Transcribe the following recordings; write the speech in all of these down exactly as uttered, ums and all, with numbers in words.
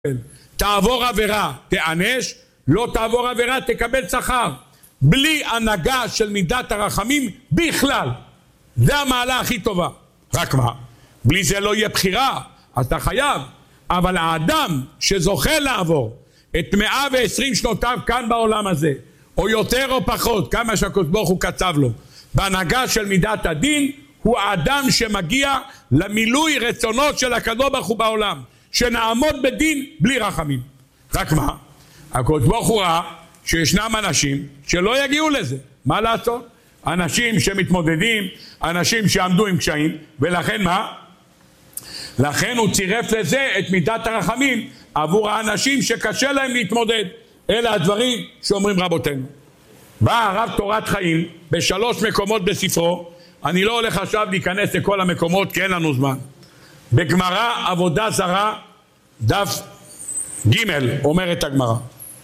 תעבור עבירה תענש, לא תעבור עבירה תקבל שכר, בלי הנהגה של מידת הרחמים בכלל. זה המעלה הכי טובה. רק מה? בלי זה לא יהיה בחירה, אז אתה חייב. אבל האדם שזוכה לעבור את מאה ועשרים שנותיו כאן בעולם הזה, או יותר או פחות, כמה שהקדוש ברוך הוא קצב לו, בהנהגה של מידת הדין, הוא האדם שמגיע למילוי רצונות של הקדוש ברוך הוא בעולם, שנעמוד בדין בלי רחמים. רק מה? הקדוש ברוך הוא ראה שישנם אנשים שלא יגיעו לזה. מה לעשות? אנשים שמתמודדים, אנשים שעמדו עם קשיים, ולכן מה? לכן הוא צירף לזה את מידת הרחמים עבור האנשים שקשה להם להתמודד. אלה הדברים שאומרים רבותינו. בא הרב תורת חיים בשלוש מקומות בספרו, אני לא הולך עכשיו להיכנס לכל המקומות כי אין לנו זמן. בגמרא עבודה זרה דף ג' אומרת הגמרא,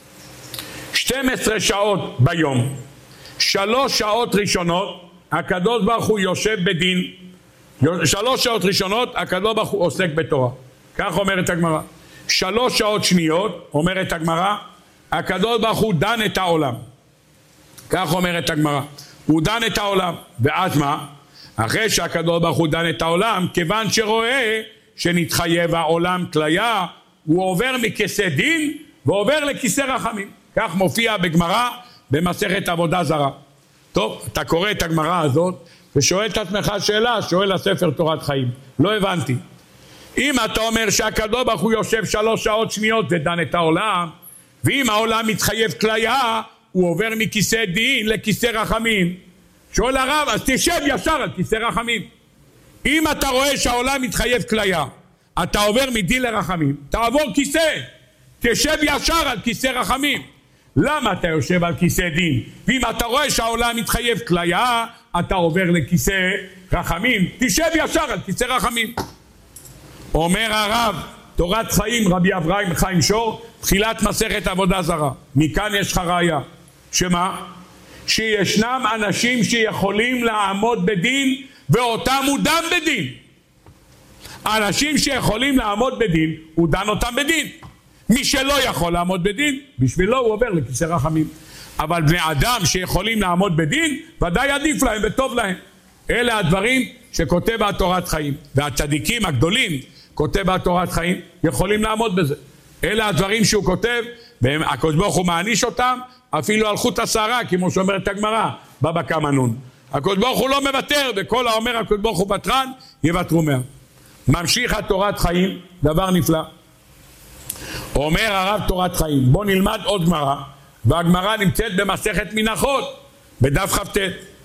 שתים עשרה שעות ביום, שלוש שעות ראשונות הקדוש ברוך הוא יושב בדין, שלוש שעות ראשונות הקדוש ברוך הוא עוסק בתורה. כך אומרת הגמרא. שלוש שעות שניות אומרת הגמרא הקדוש ברוך הוא דן את העולם. כך אומרת הגמרא, הוא דן את העולם. ואז מה? אחרי שהקדוש ברוך הוא דן את העולם, כיוון שרואה שנתחייב העולם כליה, הוא עובר מכיסא דין ועובר לכיסא רחמים. כך מופיע בגמרא במסכת עבודה זרה. טוב, אתה קורא את הגמרא הזאת ושואל את עצמך שאלה, שואל הספר תורת חיים, לא הבנתי. אם אתה אומר שהקדוש ברוך הוא יושב שלוש שעות שניות ודן את העולם, ואם העולם מתחייב כליה, הוא עובר מכיסא דין לכיסא רחמים. שואל הרב, אז תשב ישר על כיסא רחמים. אם אתה רואה שהעולם מתחייב כליה, אתה עובר מדין לרחמים, תעבור כיסא, תשב ישר על כיסא רחמים. למה אתה יושב על כיסא דין? ואם אתה רואה שהעולם מתחייב כליה, אתה עובר לכיסא רחמים, תשב ישר על כיסא רחמים. אומר הרב תורת חיים רבי אברהם חיים שור, תחילת מסכת עבודה זרה. מכאן יש לך ראיה. שמה? שישנם אנשים שיכולים לעמוד בדין ואותם הוא דן בדין. אנשים שיכולים לעמוד בדין, הוא דן אותם בדין. מי שלא יכול לעמוד בדין, בשבילו הוא עובר לכיסא רחמים. אבל בני אדם שיכולים לעמוד בדין, ודאי עדיף להם וטוב להם. אלה הדברים שכותב התורת חיים. והצדיקים הגדולים, כותב התורת חיים, יכולים לעמוד בזה. אלה הדברים שהוא כותב, והקדוש ברוך הוא מעניש אותם, אפילו על חוט השערה, כמו שאומרת הגמרא, בבא קמא נון. הקדוש ברוך הוא לא מוותר, וכל האומר הקדוש ברוך הוא ותרן, יוותרו מאה. ממשיך התורת חיים, דבר נפלא. אומר הרב תורת חיים, בוא נלמד עוד גמרא, והגמרא נמצאת במסכת מנחות, בדף כ"ט.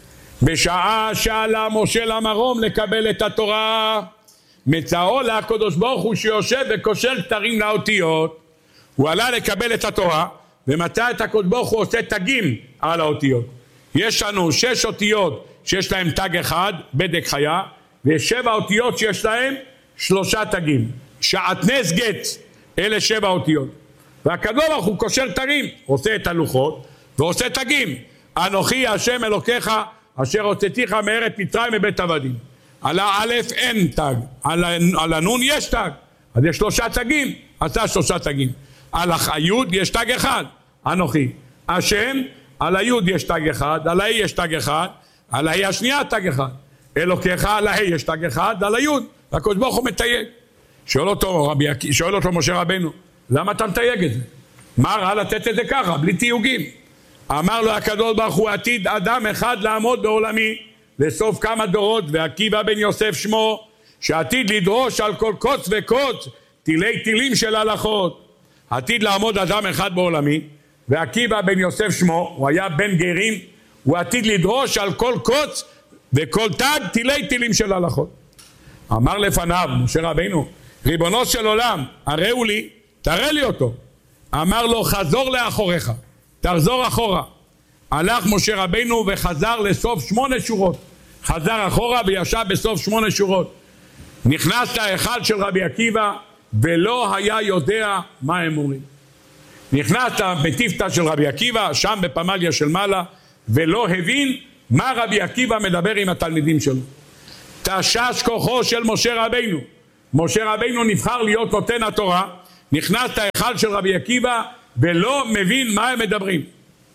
בשעה שעלה משה למרום לקבל את התורה, מצאו לקדוש ברוך הוא שיושב וקושר כתרים לאותיות. הוא עלה לקבל את התורה, ומצא את הקדוש ברוך הוא עושה תגים על האותיות. יש לנו שש אותיות שיש להם תג אחד, בדק חיה, ויש שבע אותיות שיש להם שלושה תגים. שעטנז גט, אלה שבע אותיות. והקדוש ברוך הוא קושר תגים, עושה את הלוחות ועושה תגים. אנוכי השם אלוקיך אשר הוצאתיך מארץ מצרים מבית עבדים. על האלף אין תג, על, על הנון יש תג, אז יש שלושה תגים, עשה שלושה תגים. על היוד יש תג אחד, אנוכי. השם, על היוד יש תג אחד, על ההי יש תג אחד, על ההי השנייה תג אחד. אלוקיך, על ההי יש תג אחד, על היוד. הקדוש ברוך הוא מתייג. שואל אותו, רבי, שואל אותו משה רבנו, למה אתה מתייג את זה? מה רע לתת את זה ככה, בלי תיוגים? אמר לו הקדוש ברוך הוא, עתיד אדם אחד לעמוד בעולמי, לסוף כמה דורות, ועקיבא בן יוסף שמו, שעתיד לדרוש על כל קוץ וקוץ, תילי תילים של הלכות. עתיד לעמוד אדם אחד בעולמי, ועקיבא בן יוסף שמו, הוא היה בן גרים, הוא עתיד לדרוש על כל קוץ וכל תג תילי תילים של הלכות. אמר לפניו משה רבינו, ריבונו של עולם, הראו לי, תראה לי אותו. אמר לו, חזור לאחוריך, תחזור אחורה. הלך משה רבינו וחזר לסוף שמונה שורות. חזר אחורה וישב בסוף שמונה שורות. נכנס להיכל של רבי עקיבא ולא היה יודע מה הם אומרים. נכנס בטיפתא של רבי עקיבא, שם בפמליה של מעלה, ולא הבין מה רבי עקיבא מדבר עם התלמידים שלו. תשש כוחו של משה רבינו. משה רבינו נבחר להיות נותן התורה, נכנס להיכל של רבי עקיבא ולא מבין מה הם מדברים.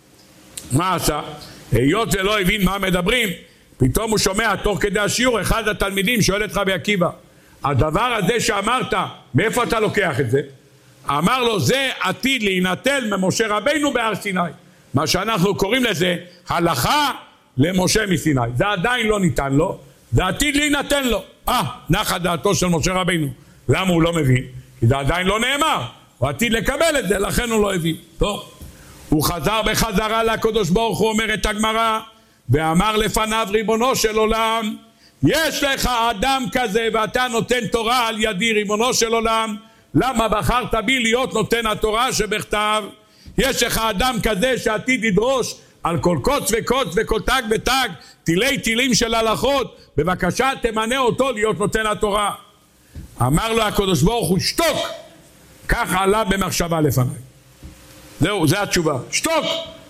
מה עשה? היות ולא הבין מה הם מדברים, פתאום הוא שומע תוך כדי השיעור אחד התלמידים שואל את רבי עקיבא, הדבר הזה שאמרת, מאיפה אתה לוקח את זה? אמר לו, זה עתיד להינתן ממשה רבינו בהר סיני. מה שאנחנו קוראים לזה הלכה למשה מסיני. זה עדיין לא ניתן לו, זה עתיד להינתן לו. אה, נחה דעתו של משה רבינו. למה הוא לא מבין? כי זה עדיין לא נאמר. הוא עתיד לקבל את זה, לכן הוא לא הבין. טוב. הוא חזר בחזרה לקדוש ברוך הוא, אומרת הגמרא, ואמר לפניו ריבונו של עולם, יש לך אדם כזה ואתה נותן תורה על ידי, ריבונו של עולם, למה בחרת בי להיות נותן התורה שבכתב? יש לך אדם כזה שעתיד לדרוש על כל קוץ וקוץ וכל תג ותג תילי תילים של הלכות, בבקשה תמנה אותו להיות נותן התורה. אמר לו הקדוש ברוך הוא, שתוק. כך עלה במחשבה לפניי. זהו, זה התשובה, שתוק.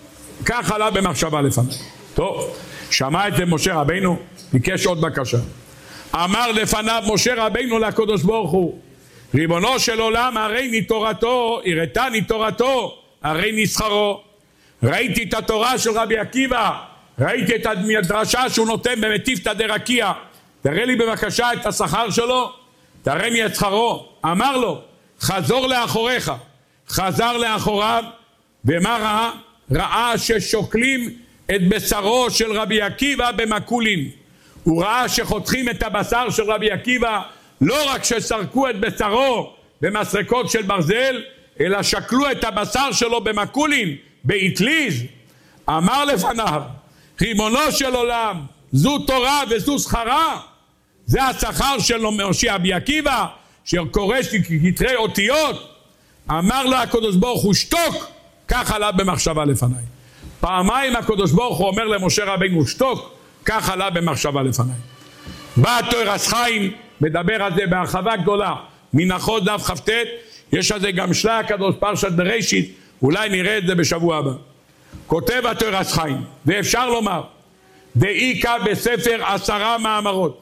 כך עלה במחשבה לפניי. טוב, שמע את זה משה רבינו, ביקש עוד בקשה. אמר לפניו משה רבינו לקדוש ברוך הוא, ריבונו של עולם, הרי ני תורתו, הראתני תורתו, הרי ני שכרו. ראיתי את התורה של רבי עקיבא, ראיתי את הדרשה שהוא נותן במטיפתא דרקיע, תראה לי בבקשה את השכר שלו, תראה לי את שכרו. אמר לו, חזור לאחוריך. חזר לאחוריו, ומה ראה? ראה ששוקלים את בשרו של רבי עקיבא במקולין. הוא ראה שחותכים את הבשר של רבי עקיבא, לא רק שסרקו את בשרו במסרקות של ברזל, אלא שקלו את הבשר שלו במקולין, באטליז. אמר לפניו, ריבונו של עולם, זו תורה וזו שכרה. זה השכר של משה רבי עקיבא, שקורא כתרי אותיות. אמר לו הקדוש ברוך הוא, שתוק. כך עלה במחשבה לפניי. פעמיים הקדוש ברוך הוא אומר למשה רבינו, שתוק. כך עלה במחשבה לפניי. בא תורס חיים, מדבר על זה בהרחבה גדולה, מנחות דף כ"ט, יש על זה גם שלה הקדוש פרשת בראשית, אולי נראה את זה בשבוע הבא. כותב התורס חיים, ואפשר לומר, דאיקה בספר עשרה מאמרות,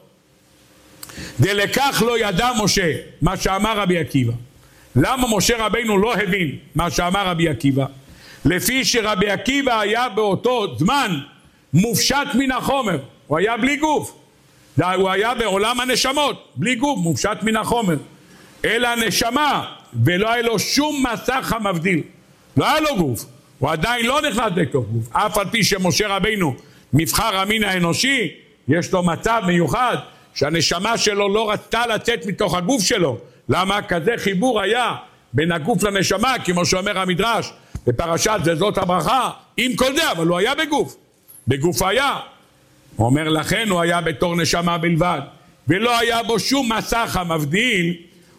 דלקח לא ידע משה מה שאמר רבי עקיבא. למה משה רבינו לא הבין מה שאמר רבי עקיבא? לפי שרבי עקיבא היה באותו זמן מופשט מן החומר, הוא היה בלי גוף, הוא היה בעולם הנשמות, בלי גוף, מופשט מן החומר, אלא נשמה, ולא היה לו שום מסך המבדיל, לא היה לו גוף, הוא עדיין לא נכנס לתוך גוף, אף על פי שמשה רבינו מבחר המין האנושי, יש לו מצב מיוחד שהנשמה שלו לא רצתה לצאת מתוך הגוף שלו. למה? כזה חיבור היה בין הגוף לנשמה, כמו שאומר המדרש בפרשת זה זאת הברכה, עם כל זה, אבל הוא היה בגוף, בגוף היה. הוא אומר לכן הוא היה בתור נשמה בלבד, ולא היה בו שום מסך המבדיל,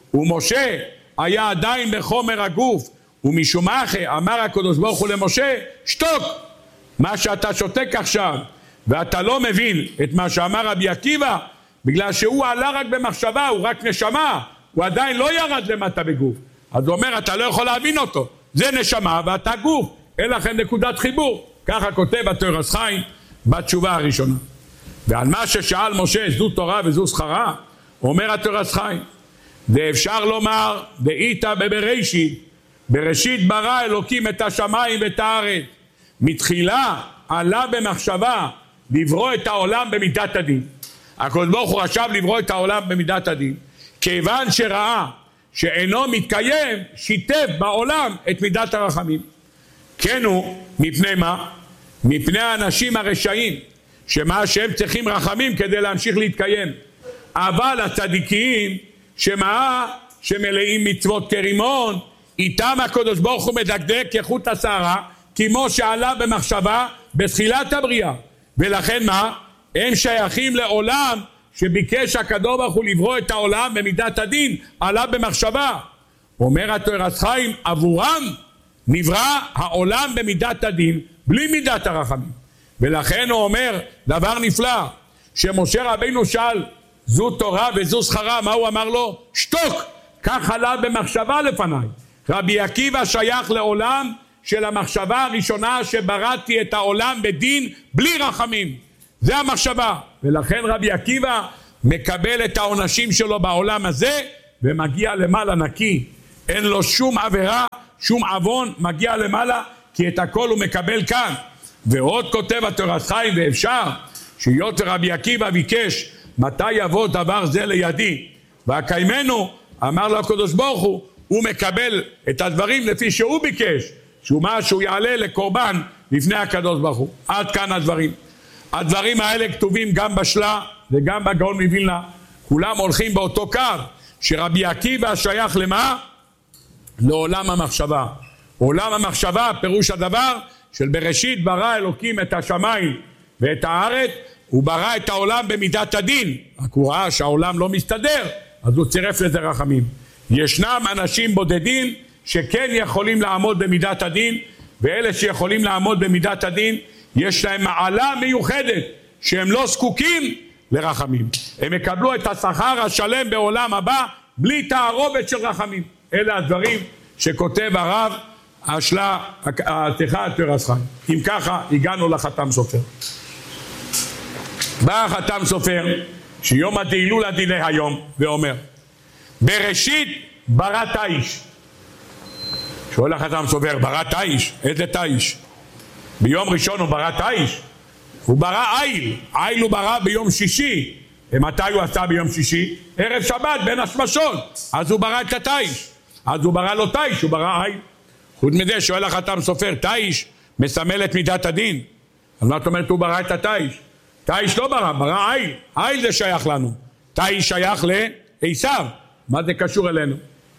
ומשה היה עדיין בחומר הגוף, ומשום מה אמר הקדוש ברוך הוא למשה, שתוק. מה שאתה שותק עכשיו ואתה לא מבין את מה שאמר רבי עקיבא, בגלל שהוא עלה רק במחשבה, הוא רק נשמה, הוא עדיין לא ירד למטה בגוף. אז הוא אומר, אתה לא יכול להבין אותו, זה נשמה ואתה גוף, אין לכם נקודת חיבור. ככה כותב התורס חיים בתשובה הראשונה. ועל מה ששאל משה, זו תורה וזו שכרה, אומר התורס חיים, ואפשר לומר, דאיתא בבראשית, בראשית ברא אלוקים את השמיים ואת הארץ, מתחילה עלה במחשבה לברוא את העולם במידת הדין. הקדוש ברוך הוא חשב לברוא את העולם במידת הדין, כיוון שראה שאינו מתקיים, שיתף בעולם את מידת הרחמים. כן הוא, מפני מה? מפני האנשים הרשעים, שמה שהם צריכים רחמים כדי להמשיך להתקיים. אבל הצדיקים, שמה? שמלאים מצוות כרימון, איתם הקדוש ברוך הוא מדקדק כחוט השערה, כמו שעלה במחשבה בתחילת הבריאה. ולכן מה? הם שייכים לעולם שביקש הקדוש ברוך הוא לברוא את העולם במידת הדין, עלה במחשבה. אומר התורס חיים, עבורם נברא העולם במידת הדין, בלי מידת הרחמים. ולכן הוא אומר דבר נפלא, שמשה רבינו שאל, זו תורה וזו שכרה, מה הוא אמר לו? שתוק. כך עלה במחשבה לפניי. רבי עקיבא שייך לעולם של המחשבה הראשונה שבראתי את העולם בדין בלי רחמים. זה המחשבה. ולכן רבי עקיבא מקבל את העונשים שלו בעולם הזה ומגיע למעלה נקי אין לו שום עבירה, שום עוון, מגיע למעלה, כי את הכל הוא מקבל כאן. ועוד כותב התורה חיים, ואפשר שיותר רבי עקיבא ביקש, מתי יבוא דבר זה לידי? והקיימנו, אמר לו הקדוש ברוך הוא, הוא מקבל את הדברים לפי שהוא ביקש, שהוא מה שהוא יעלה לקורבן לפני הקדוש ברוך הוא. עד כאן הדברים. הדברים האלה כתובים גם בשלה וגם בגאון מווילנה, כולם הולכים באותו קו, שרבי עקיבא שייך למה? לעולם המחשבה. עולם המחשבה, פירוש הדבר של בראשית ברא אלוקים את השמיים ואת הארץ, הוא ברא את העולם במידת הדין, רק הוא ראה שהעולם לא מסתדר, אז הוא צירף לזה רחמים. ישנם אנשים בודדים שכן יכולים לעמוד במידת הדין, ואלה שיכולים לעמוד במידת הדין יש להם מעלה מיוחדת שהם לא זקוקים לרחמים, הם יקבלו את השכר השלם בעולם הבא בלי תערובת של רחמים. אלה הדברים שכותב הרב השלה התיכה התורה חיים. אם ככה הגענו לחתם סופר. בא החתם סופר שיום הדילול הדיני היום ואומר בראשית ברא תאיש. שואל החתם סופר, ברא תאיש? איזה תאיש? ביום ראשון הוא ברא תאיש? הוא ברא איל, איל הוא ברא ביום שישי. ומתי הוא עשה ביום שישי? ערב שבת בין השמשות, אז הוא ברא את התאיש, אז הוא ברא לו תאיש, הוא ברא איל. חוץ מזה שואל החתם סופר, תאיש מסמל את מידת הדין, אז מה זאת אומרת הוא ברא את התאיש? תאיש לא ברא, ברא איל, איל זה שייך לנו, תאיש שייך לעשיו, מה זה קשור אלינו?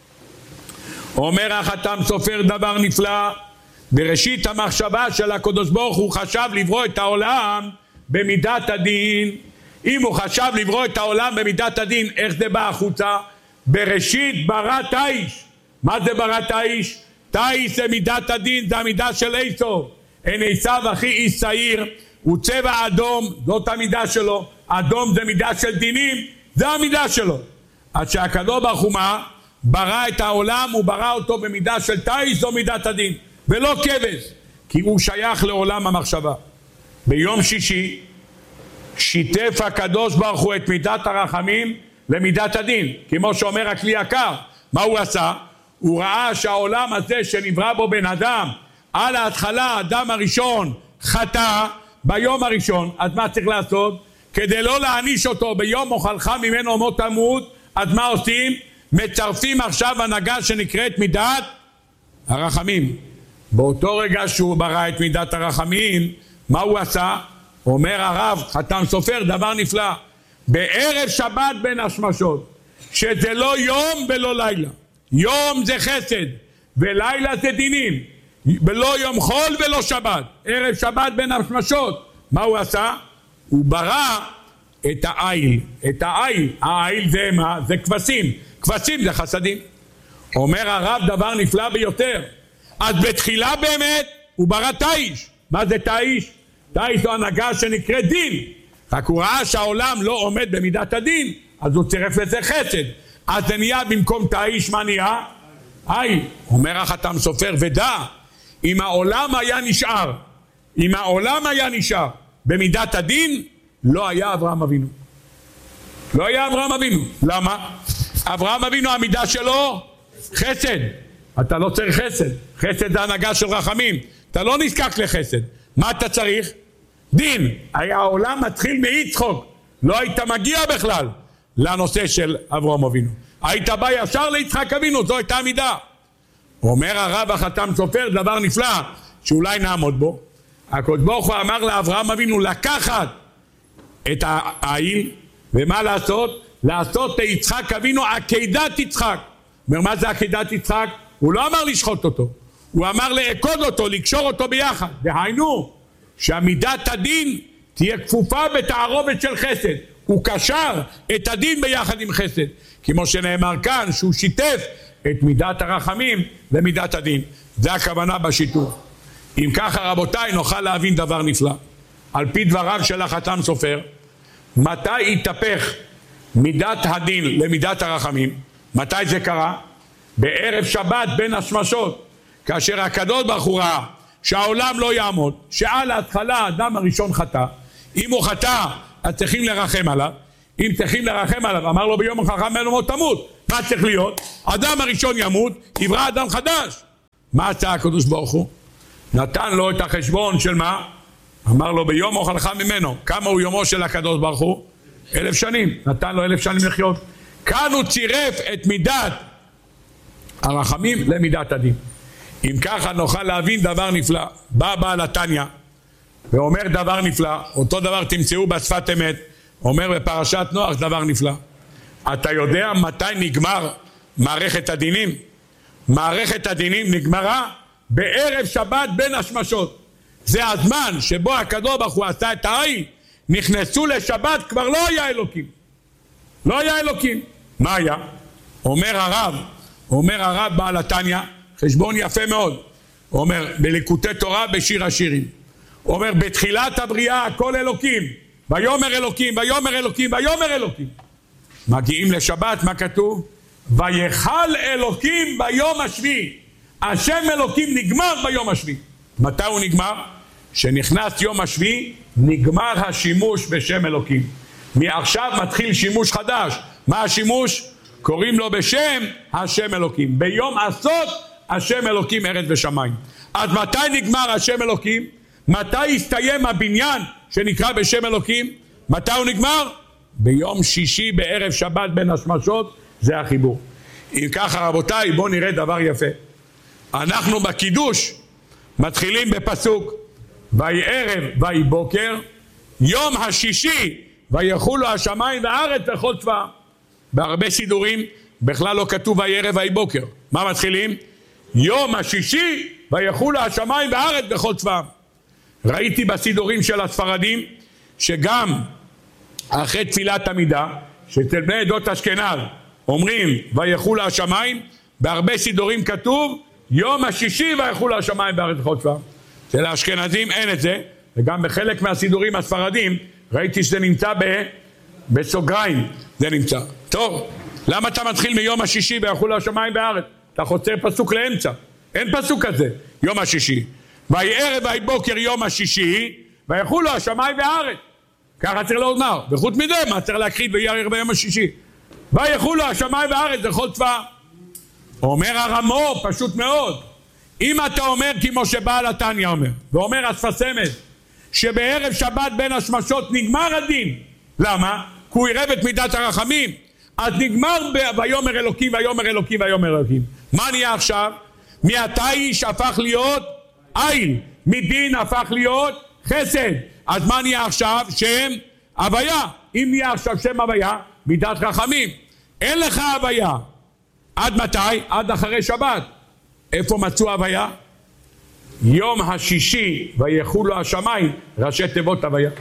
אומר החתם סופר דבר נפלא, בראשית המחשבה של הקדוש ברוך הוא חשב לברוא את העולם במידת הדין. אם הוא חשב לברוא את העולם במידת הדין, איך זה בא החוצה? בראשית ברא תאיש. מה זה ברא תאיש? תאיש זה מידת הדין, זה המידה של עשיו. אין עשיו הכי איש צעיר, הוא צבע אדום, זאת המידה שלו. אדום זה מידה של דינים, זה המידה שלו. אז שהקדוש ברוך הוא מה? ברא את העולם, הוא ברא אותו במידה של תאיש, זו מידת הדין. ולא כבש, כי הוא שייך לעולם המחשבה. ביום שישי שיתף הקדוש ברוך הוא את מידת הרחמים למידת הדין, כמו שאומר הכלי יקר. מה הוא עשה? הוא ראה שהעולם הזה שנברא בו בן אדם, על ההתחלה האדם הראשון חטא ביום הראשון, אז מה צריך לעשות? כדי לא להעניש אותו ביום אוכלך ממנו מות תמות, אז מה עושים? מצרפים עכשיו הנהגה שנקראת מידת הרחמים. באותו רגע שהוא ברא את מידת הרחמים, מה הוא עשה? אומר הרב חתם סופר דבר נפלא, בערב שבת בין השמשות, שזה לא יום ולא לילה, יום זה חסד ולילה זה דינים, ולא יום חול ולא שבת, ערב שבת בין השמשות. מה הוא עשה? הוא ברא את העיל, את העיל, העיל זה מה? זה כבשים, כבשים זה חסדים. אומר הרב דבר נפלא ביותר, אז בתחילה באמת הוא ברא תאיש. מה זה תאיש? תאיש זו הנהגה שנקראת דין, רק הוא ראה שהעולם לא עומד במידת הדין, אז הוא צירף לזה חסד, אז זה נהיה במקום תאיש מה נהיה? איי. אומר החתם סופר, ודע, אם העולם היה נשאר, אם העולם היה נשאר במידת הדין, לא היה אברהם אבינו. לא היה אברהם אבינו. למה? אברהם אבינו המידה שלו חסד. אתה לא צריך חסד, חסד זה הנהגה של רחמים, אתה לא נזקק לחסד. מה אתה צריך? דין. היה העולם מתחיל מיצחוק, לא היית מגיע בכלל לנושא של אברהם אבינו, היית בא ישר ליצחק אבינו, זו הייתה המידה. אומר הרב החתם סופר דבר נפלא שאולי נעמוד בו. הקדוש ברוך הוא אמר לאברהם אבינו לקחת את העיל, ומה לעשות? לעשות ליצחק אבינו עקדת יצחק. אומר מה זה עקדת יצחק? הוא לא אמר לשחוט אותו, הוא אמר לעקוד אותו, לקשור אותו ביחד. דהיינו שהמידת הדין תהיה כפופה בתערובת של חסד. הוא קשר את הדין ביחד עם חסד, כמו שנאמר כאן שהוא שיתף את מידת הרחמים ומידת הדין. זה הכוונה בשיתוף. אם ככה רבותיי נוכל להבין דבר נפלא. על פי דבריו של החתם סופר, מתי התהפך מידת הדין למידת הרחמים? מתי זה קרה? בערב שבת בין השמשות, כאשר הקדוש ברוך הוא ראה שהעולם לא יעמוד, שעל ההתחלה האדם הראשון חטא. אם הוא חטא אז צריכים לרחם עליו, אם צריכים לרחם עליו, אמר לו ביום חכם ממנו מות תמות, מה צריך להיות? אדם הראשון ימות, יברא אדם חדש. מה עשה הקדוש ברוך הוא? נתן לו את החשבון של מה? אמר לו ביום אוכלך ממנו. כמה הוא יומו של הקדוש ברוך הוא? אלף שנים. נתן לו אלף שנים לחיות. כאן הוא צירף את מידת הרחמים למידת הדין. אם ככה נוכל להבין דבר נפלא. בא בעל התניא ואומר דבר נפלא, אותו דבר תמצאו בשפת אמת, אומר בפרשת נוח דבר נפלא. אתה יודע מתי נגמר מערכת הדינים? מערכת הדינים נגמרה בערב שבת בין השמשות. זה הזמן שבו הקדוש ברוך הוא עשה את העין, נכנסו לשבת, כבר לא היה אלוקים. לא היה אלוקים. מה היה? אומר הרב, אומר הרב בעל התניא, חשבון יפה מאוד. אומר בליקוטי תורה בשיר השירים. אומר בתחילת הבריאה הכל אלוקים. ויאמר אלוקים, ויאמר אלוקים, ויאמר אלוקים. מגיעים לשבת, מה כתוב? ויחל אלוקים ביום השביעי. השם אלוקים נגמר ביום השביעי. מתי הוא נגמר? שנכנס יום השביעי, נגמר השימוש בשם אלוקים. מעכשיו מתחיל שימוש חדש. מה השימוש? קוראים לו בשם השם אלוקים. ביום עשות השם אלוקים ארץ ושמיים. אז מתי נגמר השם אלוקים? מתי הסתיים הבניין שנקרא בשם אלוקים? מתי הוא נגמר? ביום שישי בערב שבת בין השמשות. זה החיבור. אם ככה רבותיי, בואו נראה דבר יפה. אנחנו בקידוש מתחילים בפסוק ויהי ערב ויהי בוקר יום השישי ויחולו השמיים והארץ לכל צבאם. בהרבה סידורים בכלל לא כתוב ויהי ערב ויהי בוקר. מה מתחילים? יום השישי ויחולו השמיים והארץ לכל צבאם. ראיתי בסידורים של הספרדים שגם אחרי תפילת עמידה שאצל בני עדות אשכנז אומרים ויחולו השמיים, בהרבה סידורים כתוב יום השישי ויחולו השמיים והארץ לכל צבאם. של האשכנזים אין את זה, וגם בחלק מהסידורים הספרדים ראיתי שזה נמצא ב... בסוגריים, זה נמצא. טוב, למה אתה מתחיל מיום השישי ויחולו השמיים והארץ? אתה חוצה פסוק לאמצע, אין פסוק כזה. יום השישי ויהי ערב ויהי בוקר יום השישי ויחולו השמיים והארץ. ככה צריך לומר, וחוץ מזה מה צריך להקריא ויהי ערב ביום השישי ויחולו השמיים והארץ לכל צבא. אומר הרמו פשוט מאוד, אם אתה אומר כמו שבעל התניא אומר ואומר השפת אמת שבערב שבת בין השמשות נגמר הדין. למה? כי הוא עירב את מידת הרחמים, אז נגמר ב... ויאמר אלוקים ויאמר אלוקים ויאמר אלוקים. מה נהיה עכשיו? מהתיש הפך להיות עיל, מדין הפך להיות חסד. אז מה נהיה עכשיו? שם הוויה. אם נהיה עכשיו שם הוויה, מידת רחמים. אין לך הוויה. עד מתי? עד אחרי שבת. איפה מצאו הוויה? יום השישי ויחולו השמיים, ראשי תיבות הוויה.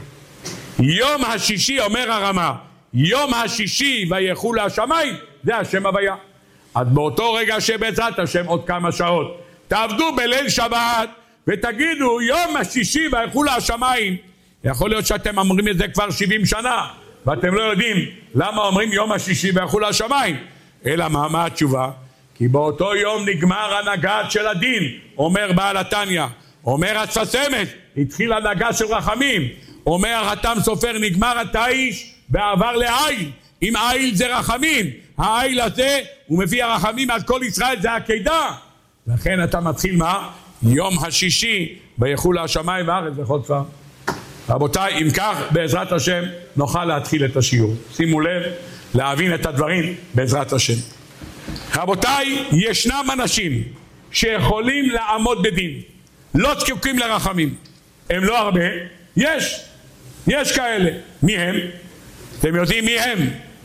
יום השישי, אומר הרמה, יום השישי ויחולו השמיים, זה השם הוויה. אז באותו רגע שבעזרת השם עוד כמה שעות תעבדו בליל שבת ותגידו יום השישי ויחולו השמיים. יכול להיות שאתם אומרים את זה כבר שבעים שנה ואתם לא יודעים למה אומרים יום השישי ויחולו השמיים. אלא מה, מה התשובה? כי באותו יום נגמר הנהגת של הדין, אומר בעל התניא. אומר השפת אמת, התחיל הנהגה של רחמים. אומר החתם סופר, נגמר התיש ועבר לעיל. אם עיל זה רחמים, העיל הזה הוא מביא הרחמים על כל ישראל, זה העקידה. לכן אתה מתחיל מה? יום השישי ויחולו השמיים והארץ לכל צבאם. רבותיי, אם כך בעזרת השם נוכל להתחיל את השיעור. שימו לב להבין את הדברים בעזרת השם. רבותיי, ישנם אנשים שיכולים לעמוד בדין, לא זקוקים לרחמים. הם לא הרבה, יש, יש כאלה. מי הם? אתם יודעים מי הם?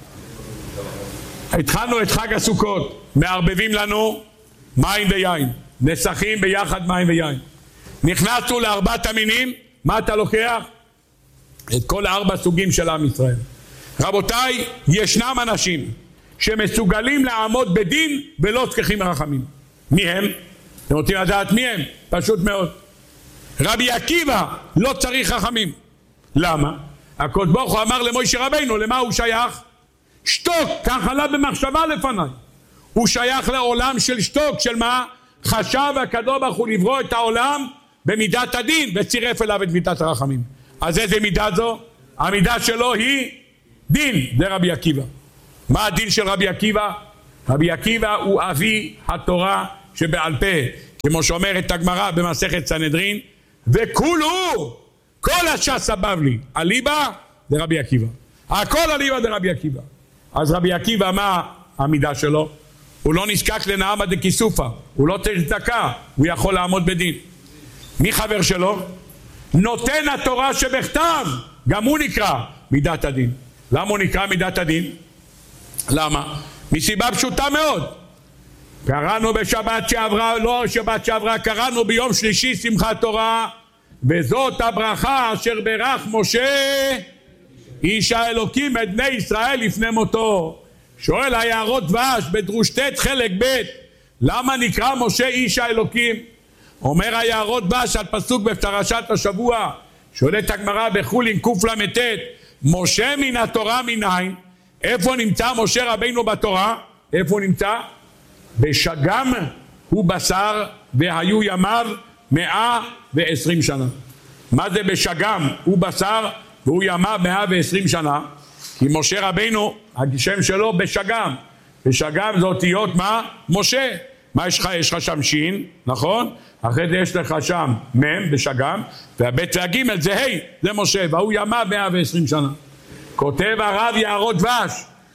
התחלנו את חג הסוכות, מערבבים לנו מים ויין, נסכים ביחד מים ויין. נכנסנו לארבעת המינים, מה אתה לוקח? את כל הארבע סוגים של עם ישראל. רבותיי, ישנם אנשים שמסוגלים לעמוד בדין ולא צריכים רחמים. מי הם? אתם רוצים לדעת מי הם? פשוט מאוד. רבי עקיבא לא צריך רחמים. למה? הקדוש ברוך הוא אמר למשה רבינו, למה הוא שייך? שתוק, כך עלה במחשבה לפניי. הוא שייך לעולם של שתוק, של מה? חשב הקדוש ברוך הוא לברוא את העולם במידת הדין וצירף אליו את מידת הרחמים. אז איזה מידה זו? המידה שלו היא דין, זה רבי עקיבא. מה הדין של רבי עקיבא? רבי עקיבא הוא אבי התורה שבעל פה, כמו שאומרת הגמרא במסכת סנהדרין, וכולו, כל הש"ס הבבלי, אליבא דרבי עקיבא. הכל אליבא דרבי עקיבא. אז רבי עקיבא, מה העמידה שלו? הוא לא נזקק לנעמה דקיסופה, הוא לא צריך צדקה, הוא יכול לעמוד בדין. מי חבר שלו? נותן התורה שבכתב, גם הוא נקרא מידת הדין. למה הוא נקרא מידת הדין? למה? מסיבה פשוטה מאוד. קראנו בשבת שעברה, לא שבת שעברה, קראנו ביום שלישי שמחת תורה, וזאת הברכה אשר ברך משה איש האלוקים את בני ישראל לפני מותו. שואל היערות דבש בדרוש ט' חלק ב', למה נקרא משה איש האלוקים? אומר היערות דבש על פסוק בפרשת השבוע, שואלת הגמרא בחולין קל"ט, משה מן התורה מניין? איפה נמצא משה רבינו בתורה? איפה נמצא? בשגם הוא בשר והיו ימיו מאה ועשרים שנה. מה זה בשגם הוא בשר והוא ימיו מאה ועשרים שנה? כי משה רבינו, השם שלו בשגם, בשגם זה אותיות מה? משה. מה יש לך? יש לך שם שין, נכון? אחרי זה יש לך שם מם בשגם, והבית והגימל זה ה', זה משה, והוא ימיו מאה ועשרים שנה. כותב הרב יערות דבש,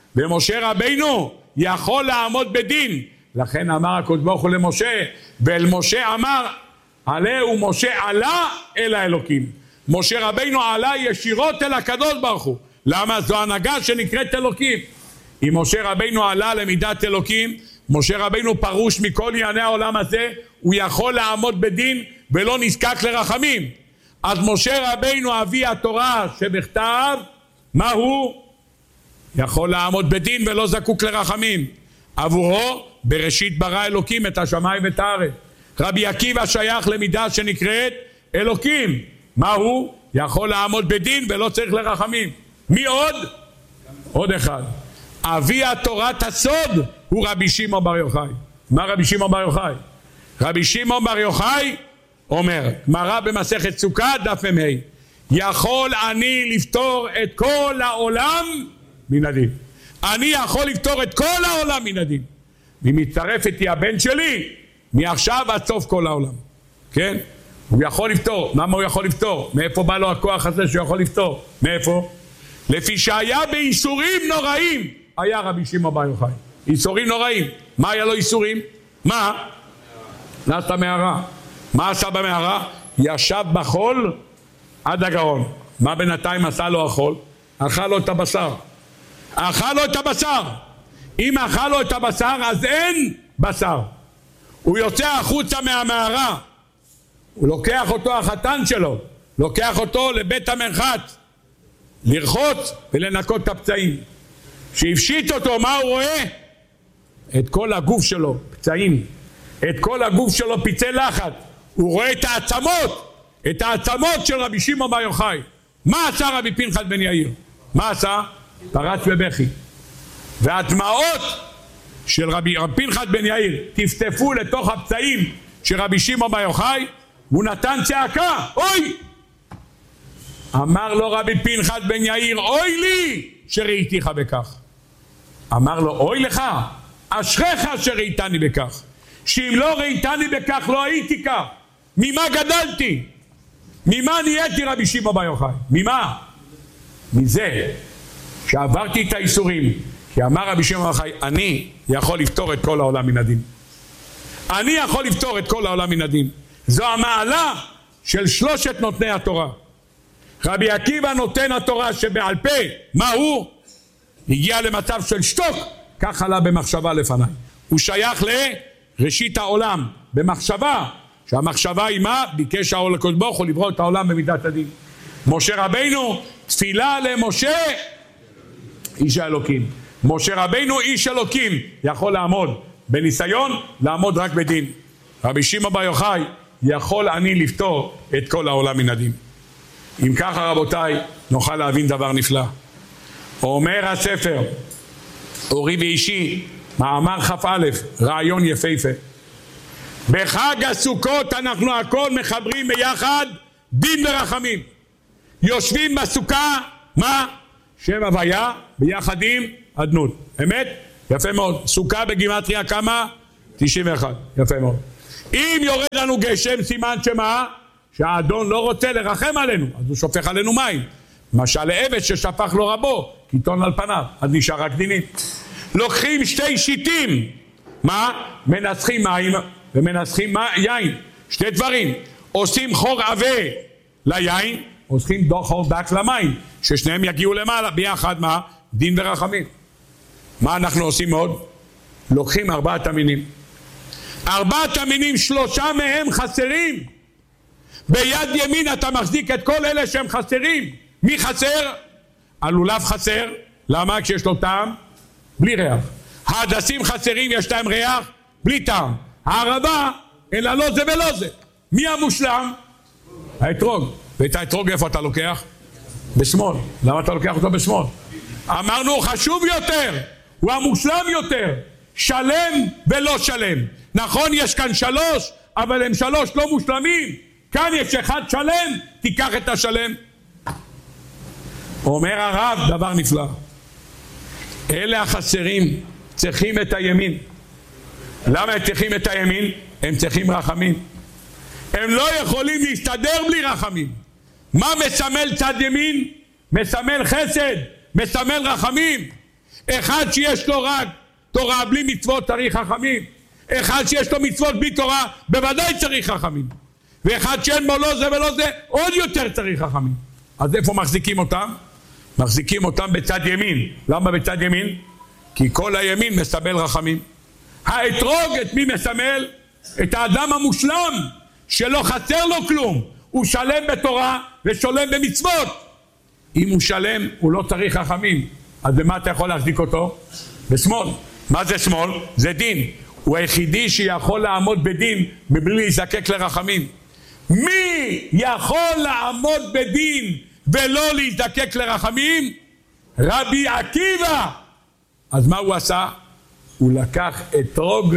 ומשה רבינו יכול לעמוד בדין, לכן אמר הקדוש ברוך הוא למשה, ואל משה אמר, עלה ומשה עלה אל האלוקים. משה רבינו עלה ישירות אל הקדוש ברוך הוא. למה? זו הנהגה שנקראת אלוקים. אם משה רבינו עלה למידת אלוקים, משה רבינו פרוש מכל ענייני העולם הזה, הוא יכול לעמוד בדין ולא נזקק לרחמים. אז משה רבינו אבי התורה שבכתב, מה הוא? יכול לעמוד בדין ולא זקוק לרחמים. עבורו בראשית ברא אלוקים את השמיים ואת הארץ. רבי עקיבא שייך למידה שנקראת אלוקים. מה הוא? יכול לעמוד בדין ולא צריך לרחמים. מי עוד? עוד אחד. אבי התורת הסוד הוא רבי שמעון בר יוחאי. מה רבי שמעון בר יוחאי? רבי שמעון בר יוחאי אומר, גמרא במסכת סוכה דף מ"ה, יכול אני לפתור את כל העולם מן הדין. אני יכול לפתור את כל העולם מן הדין. ואם מצטרף איתי הבן שלי, מעכשיו עד סוף כל העולם. כן? הוא יכול לפתור. למה הוא יכול לפתור? מאיפה בא לו הכוח הזה שהוא יכול לפתור? מאיפה? לפי שהיה בייסורים נוראים היה רבי שמעון בר יוחאי. ייסורים נוראים. מה היה לו ייסורים? מה? נעשה מערה. מה עשה במערה? ישב בחול עד הגרון. מה בינתיים עשה לו החול? אכל לו את הבשר. אכל לו את הבשר. אם אכל לו את הבשר אז אין בשר. הוא יוצא החוצה מהמערה. הוא לוקח אותו החתן שלו, לוקח אותו לבית המרחץ, לרחוץ ולנקות את הפצעים. שהפשיט אותו, מה הוא רואה? את כל הגוף שלו, פצעים. את כל הגוף שלו פצעי לחץ. הוא רואה את העצמות, את העצמות של רבי שמעון בר יוחאי. מה עשה רבי פנחס בן יאיר? מה עשה? פרץ בבכי. והדמעות של רבי, רבי פנחס בן יאיר טפטפו לתוך הפצעים של רבי שמעון בר יוחאי, הוא נתן צעקה, אוי! אמר לו רבי פנחס בן יאיר, אוי לי שראיתיך בכך. אמר לו, אוי לך, אשריך שראיתני בכך. שאם לא ראיתני בכך לא הייתי כך. ממה גדלתי? ממה נהייתי רבי שמעון בר יוחאי? ממה? מזה שעברתי את האיסורים. כי אמר רבי שמעון בר יוחאי, אני יכול לפתור את כל העולם מן הדין. אני יכול לפתור את כל העולם מן הדין. זו המעלה של שלושת נותני התורה. רבי עקיבא נותן התורה שבעל פה, מה הוא? הגיע למצב של שתוק, כך עלה במחשבה לפניי. הוא שייך לראשית העולם, במחשבה, שהמחשבה היא מה? ביקש הקדוש ברוך הוא לברוא את העולם במידת הדין. משה רבינו, תפילה למשה, איש האלוקים. משה רבינו איש אלוקים, יכול לעמוד בניסיון, לעמוד רק בדין. רבי שמעון בר יוחאי, יכול אני לפתור את כל העולם מן הדין. אם ככה רבותיי, נוכל להבין דבר נפלא. אומר הספר, אורי ואישי, מאמר כ"א, רעיון יפהפה. בחג הסוכות אנחנו הכל מחברים ביחד דין ורחמים. יושבים בסוכה, מה? שם הוויה ביחד עם אדנות. אמת? יפה מאוד. סוכה בגימטריה כמה? תשעים ואחת. יפה מאוד. אם יורד לנו גשם, סימן שמה? שהאדון לא רוצה לרחם עלינו, אז הוא שופך עלינו מים. משל לעבד ששפך לו רבו, קיטון על פניו, אז נשאר רק דינים. לוקחים שתי שיטים, מה? מנסחים מים ומנסחים יין. שתי דברים, עושים חור עבה ליין, עושים חור דק למים, ששניהם יגיעו למעלה, ביחד מה? דין ורחמים. מה אנחנו עושים עוד? לוקחים ארבעת המינים. ארבעת המינים, שלושה מהם חסרים. ביד ימין אתה מחזיק את כל אלה שהם חסרים. מי חסר? הלולב חסר. למה? כשיש לו טעם? בלי ריח. ההדסים חסרים, יש להם ריח? בלי טעם. הערבה, אלא לא זה ולא זה. מי המושלם? האתרוג. ואת האתרוג איפה אתה לוקח? בשמאל. למה אתה לוקח אותו בשמאל? אמרנו חשוב יותר, הוא המושלם יותר, שלם ולא שלם. נכון, יש כאן שלוש, אבל הם שלוש לא מושלמים. כאן יש אחד שלם, תיקח את השלם. אומר הרב דבר נפלא, אלה החסרים צריכים את הימין. למה הם צריכים את הימין? הם צריכים רחמים. הם לא יכולים להסתדר בלי רחמים. מה מסמל צד ימין? מסמל חסד, מסמל רחמים. אחד שיש לו רק תורה בלי מצוות צריך רחמים. אחד שיש לו מצוות בלי תורה בוודאי צריך רחמים. ואחד שאין בו לא זה ולא זה עוד יותר צריך רחמים. אז איפה מחזיקים אותם? מחזיקים אותם בצד ימין. למה בצד ימין? כי כל הימין מסמל רחמים. האתרוג את מי מסמל? את האדם המושלם שלא חסר לו כלום, הוא שלם בתורה ושולם במצוות. אם הוא שלם הוא לא צריך רחמים, אז במה אתה יכול להחזיק אותו? בשמאל. מה זה שמאל? זה דין. הוא היחידי שיכול לעמוד בדין מבלי להיזקק לרחמים. מי יכול לעמוד בדין ולא להיזקק לרחמים? רבי עקיבא. אז מה הוא עשה? הוא לקח אתרוג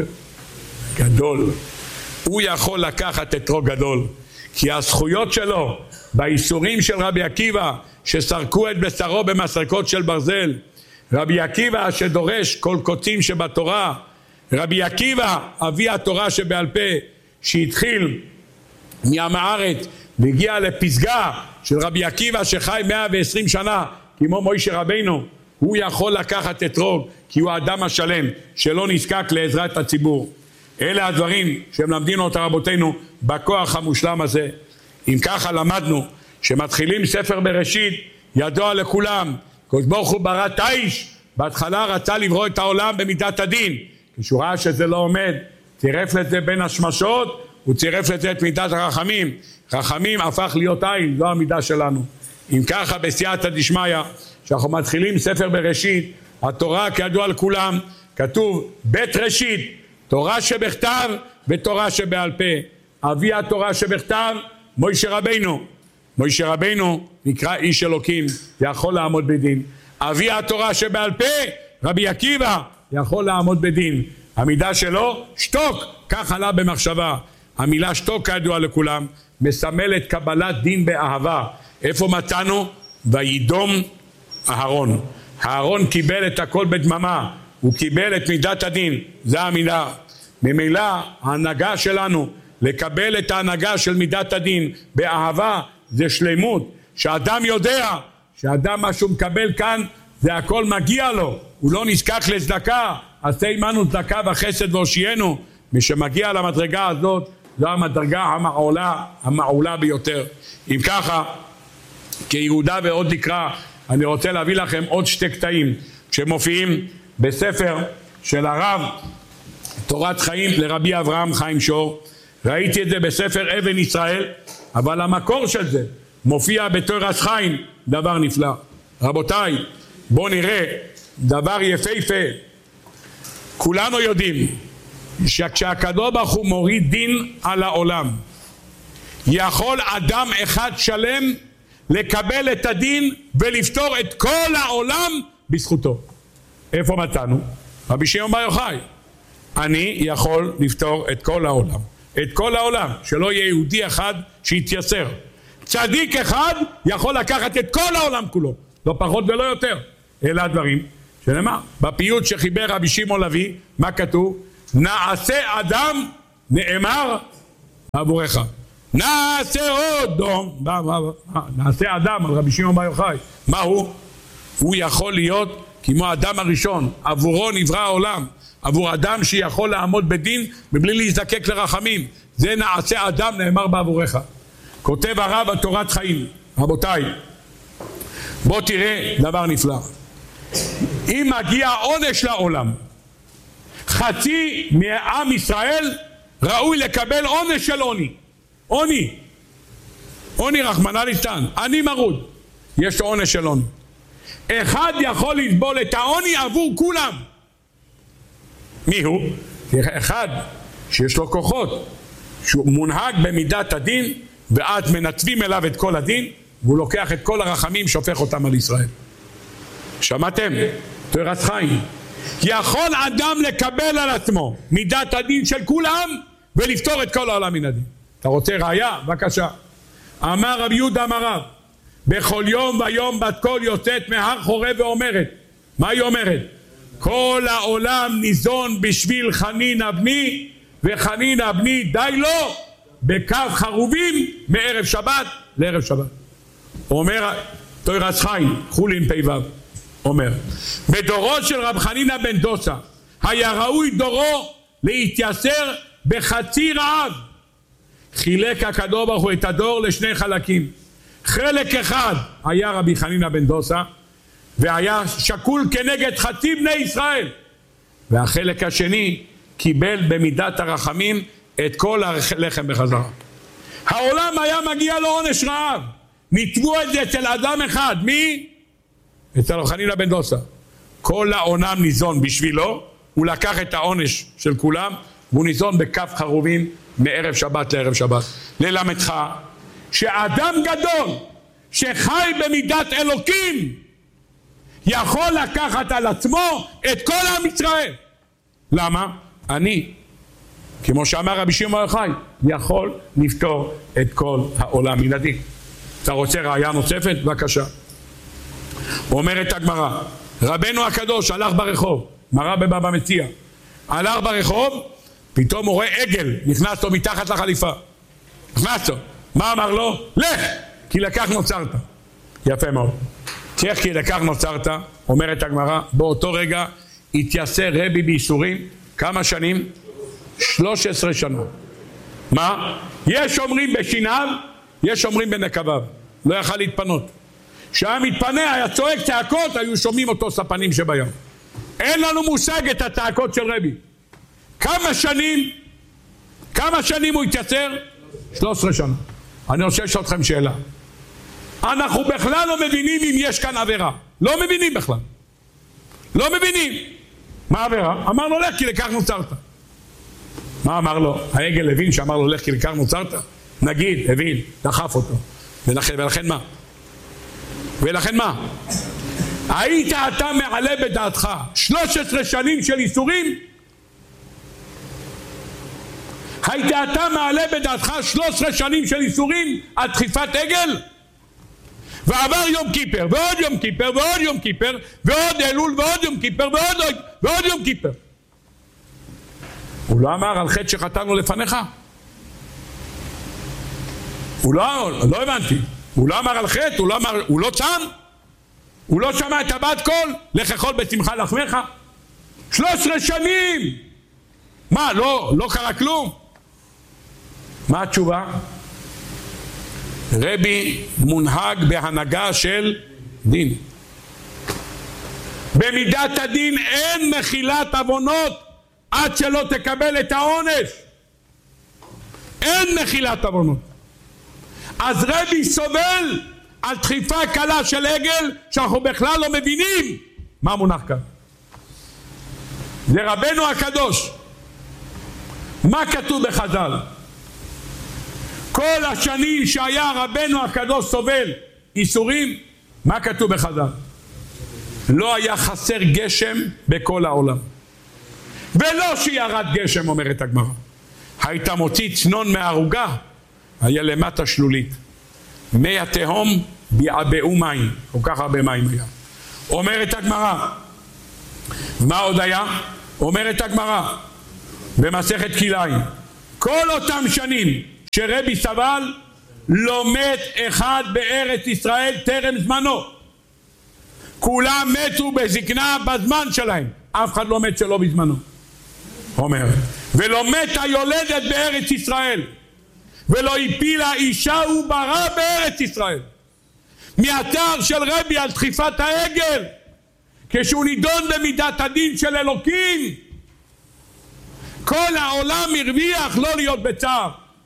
גדול. הוא יכול לקחת אתרוג גדול, כי הזכויות שלו באיסורים של רבי עקיבא שסרקו את בשרו במסרקות של ברזל, רבי עקיבא שדורש כל קוצים שבתורה, רבי עקיבא אבי התורה שבעל פה שהתחיל מים הארץ והגיע לפסגה של רבי עקיבא שחי מאה ועשרים שנה כמו מוישה רבינו, הוא יכול לקחת אתרוג כי הוא האדם השלם שלא נזקק לעזרת הציבור. אלה הדברים שמלמדינו אותה רבותינו בכוח המושלם הזה. אם ככה למדנו שמתחילים ספר בראשית, ידוע לכולם, קדוש ברוך הוא ברא את האיש, בהתחלה רצה לברוא את העולם במידת הדין, כשהוא ראה שזה לא עומד, צירף לזה בין השמשות, הוא צירף לזה את מידת הרחמים. רחמים הפך להיות עין, זו המידה שלנו. אם ככה בסייעתא דשמיא, שאנחנו מתחילים ספר בראשית, התורה כידוע לכולם, כתוב בית ראשית, תורה שבכתב ותורה שבעל פה. אבי התורה שבכתב, מוישה רבינו. מוישה רבינו נקרא איש אלוקים, יכול לעמוד בדין. אבי התורה שבעל פה, רבי עקיבא, יכול לעמוד בדין. המידה שלו, שתוק, כך עלה במחשבה. המילה שתוק כידוע לכולם, מסמלת קבלת דין באהבה. איפה מצאנו? וידום אהרון. אהרון קיבל את הכל בדממה, הוא קיבל את מידת הדין, זה המילה. ממילא ההנהגה שלנו לקבל את ההנהגה של מידת הדין באהבה זה שלמות, שאדם יודע שאדם מה שהוא מקבל כאן זה הכל מגיע לו, הוא לא נזקק לצדקה. עשה עמנו צדקה וחסד והושיענו. מי שמגיע למדרגה הזאת זו המדרגה המעולה, המעולה ביותר. אם ככה, כיהודה ועוד לקרא, אני רוצה להביא לכם עוד שתי קטעים שמופיעים בספר של הרב תורת חיים לרבי אברהם חיים שור. ראיתי את זה בספר אבן ישראל, אבל המקור של זה מופיע בתורת חיים, דבר נפלא. רבותיי, בואו נראה דבר יפהפה. כולנו יודעים שכשהקדוש ברוך הוא מוריד דין על העולם, יכול אדם אחד שלם לקבל את הדין ולפתור את כל העולם בזכותו. איפה מצאנו? רבי שמעון בר יוחאי. אני יכול לפתור את כל העולם, את כל העולם, שלא יהיה יהודי אחד שיתייסר. צדיק אחד יכול לקחת את כל העולם כולו, לא פחות ולא יותר. אלה הדברים. שנאמר, בפיוט שחיבר רבי שמעון לוי, מה כתוב? נעשה אדם נאמר עבורך. נעשה עוד דום, נעשה אדם על רבי שמעון בר יוחאי. מה הוא? הוא יכול להיות כמו האדם הראשון, עבורו נברא העולם, עבור אדם שיכול לעמוד בדין מבלי להזדקק לרחמים. זה נעשה אדם נאמר בעבורך. כותב הרב על תורת חיים. רבותיי, בוא תראה דבר נפלא. אם מגיע עונש לעולם, חצי מעם ישראל ראוי לקבל עונש של עוני. עוני. עוני רחמנא ליצלן. עני מרוד. יש לו עונש של עוני. אחד יכול לסבול את העוני עבור כולם. מי הוא? אחד שיש לו כוחות, שהוא מונהג במידת הדין, ואז מנתבים אליו את כל הדין, והוא לוקח את כל הרחמים שהופך אותם על ישראל. שמעתם? תורת חיים. יכול אדם לקבל על עצמו מידת הדין של כולם ולפתור את כל העולם מן הדין. אתה רוצה ראיה? בבקשה. אמר רבי יהודה אמר רב, בכל יום ויום בת קול יוצאת מהר חורב ואומרת, מה היא אומרת? כל העולם ניזון בשביל חנינא בני, וחנינא בני די לו בקו חרובים מערב שבת לערב שבת. אומר תורת חיים, חולין פ"ו, אומר בדורו של רב חנינא בן דוסה היה ראוי דורו להתייסר בחצי רעב. חילק הקדוש ברוך הוא את הדור לשני חלקים. חלק אחד היה רבי חנינא בן דוסה והיה שקול כנגד חצי בני ישראל, והחלק השני קיבל במידת הרחמים את כל הלחם בחזרה. העולם היה מגיע לו עונש רעב, נתבו את זה אצל אדם אחד. מי? אצל רבי חנינא בן דוסה. כל העולם ניזון בשבילו, הוא לקח את העונש של כולם והוא ניזון בכף חרובים מערב שבת לערב שבת. ללמדך שאדם גדול שחי במידת אלוקים יכול לקחת על עצמו את כל עם ישראל. למה? אני, כמו שאמר רבי שמעון בר יוחאי, יכול לפתור את כל העולם מן הדין. אתה רוצה ראיה נוספת? בבקשה. אומרת הגמרא, רבנו הקדוש הלך ברחוב, מרא בבבא מציעא, הלך ברחוב, פתאום הוא רואה עגל נכנס לו מתחת לחליפה. נכנס לו, מה אמר לו? לך, כי לכך נוצרת. יפה מאוד. תלך כי לכך נוצרת. אומרת הגמרא, באותו רגע התייסר רבי בייסורים. כמה שנים? שלוש עשרה שנה. מה? יש אומרים בשיניו, יש אומרים בנקביו. לא יכל להתפנות. כשהיה מתפנה היה צועק צעקות, היו שומעים אותו ספנים שבים. אין לנו מושג את הצעקות של רבי. כמה שנים כמה שנים הוא התייסר? שלוש עשרה שנה. אני רוצה לשאול אתכם שאלה. אנחנו בכלל לא מבינים אם יש כאן עבירה. לא מבינים בכלל. לא מבינים. מה העבירה? אמר לו לך כי לכך נוצרת. מה אמר לו? העגל הבין שאמר לו לך כי לכך נוצרת? נגיד, הבין, דחף אותו. ולכן, ולכן מה? ולכן מה? היית אתה מעלה בדעתך שלוש עשרה שנים של איסורים? היית אתה מעלה בדעתך שלוש עשרה שנים של איסורים על דחיפת עגל? ועבר יום כיפר ועוד יום כיפר ועוד יום כיפר ועוד אלול ועוד יום כיפר ועוד, ועוד יום כיפר. הוא לא אמר על חטא שחטאנו לפניך? הוא לא, לא הבנתי. הוא לא אמר על חטא? הוא לא אמר, הוא לא צם? הוא לא שמע את הבת קול? לך אכול בשמחה לחמך? שלוש עשרה שנים! מה, לא, לא קרה כלום? מה התשובה? רבי מונהג בהנהגה של דין. במידת הדין אין מחילת עוונות עד שלא תקבל את העונש. אין מחילת עוונות. אז רבי סובל על דחיפה קלה של עגל שאנחנו בכלל לא מבינים מה מונח כאן. זה רבנו הקדוש. מה כתוב בחז"ל? כל השנים שהיה רבנו הקדוש סובל איסורים, מה כתוב בחז"ל? לא היה חסר גשם בכל העולם. ולא שירד גשם, אומרת הגמרא. היית מוציא צנון מהערוגה, היה למטה שלולית. מי התהום ביעבעו מים, כל כך הרבה מים היה. אומרת הגמרא, מה עוד היה? אומרת הגמרא במסכת כלאיים, כל אותם שנים שרבי סבל לא מת אחד בארץ ישראל טרם זמנו, כולם מתו בזקנה בזמן שלהם, אף אחד לא מת שלא בזמנו. אומר, ולא מתה יולדת בארץ ישראל, ולא הפילה אישה וברה בארץ ישראל. מהתואר של רבי על דחיפת העגל, כשהוא נידון במידת הדין של אלוקים, כל העולם הרוויח לא להיות בצער.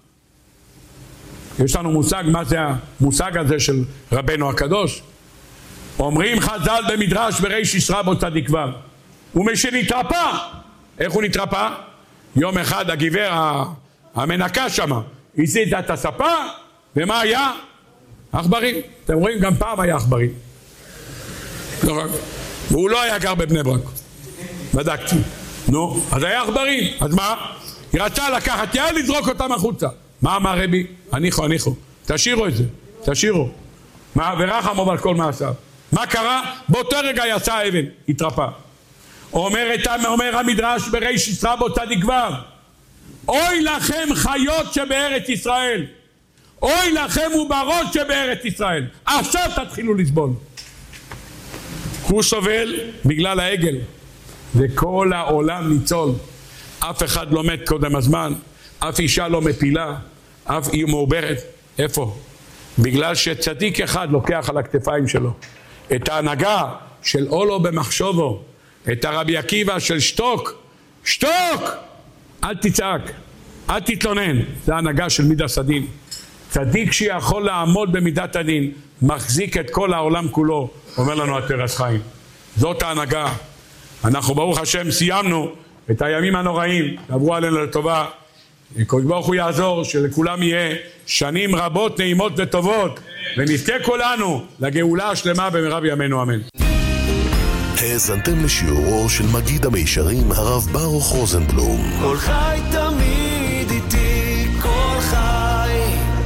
יש לנו מושג, מה זה המושג הזה של רבנו הקדוש? אומרים חז"ל במדרש בריש ישרה צדיק ו', ומשנתרפא, איך הוא נתרפא? יום אחד הגברת המנקה שמה הזיזה את הספה, ומה היה? עכברים. אתם רואים, גם פעם היה עכברים, לא רק, והוא לא היה גר בבני ברק, בדקתי. נו, אז היה עכברים, אז מה? היא רצה לקחת יד לזרוק אותם החוצה. מה אמר רבי? הניחו, הניחו, תשאירו את זה, תשאירו. מה? ורחמו על כל מעשיו. מה קרה? באותו רגע יצא האבן, התרפא. אומר, אומר המדרש בריש ישרה צדיק ו', אוי לכם חיות שבארץ ישראל, אוי לכם עוברות שבארץ ישראל, עכשיו תתחילו לסבול. הוא סובל בגלל העגל, וכל העולם ניצול. אף אחד לא מת קודם הזמן, אף אישה לא מפילה, אף היא מעוברת. איפה? בגלל שצדיק אחד לוקח על הכתפיים שלו את ההנהגה של אולו במחשובו, את הרבי עקיבא של שתוק, שתוק, אל תצעק, אל תתלונן. זה ההנהגה של מידת הדין. צדיק שיכול לעמוד במידת הדין מחזיק את כל העולם כולו, אומר לנו התרס חיים. זאת ההנהגה. אנחנו ברוך השם סיימנו את הימים הנוראים, עברו עלינו לטובה. הקדוש ברוך הוא יעזור שלכולם יהיה שנים רבות נעימות וטובות, ונזכה כולנו לגאולה השלמה במהרה בימינו אמן. האזנתם לשיעורו של מגיד המישרים הרב ברוך רוזנבלום. כל חי תמיד איתי, כל חי.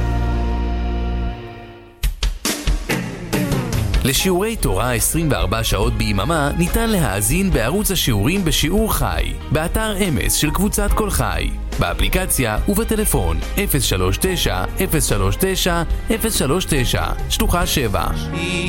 לשיעורי תורה עשרים וארבע שעות ביממה ניתן להאזין בערוץ השיעורים בשיעור חי, באתר אמס של קבוצת כל חי, באפליקציה ובטלפון אפס שלוש תשע אפס שלוש תשע אפס שלוש תשע שלוחה שבע.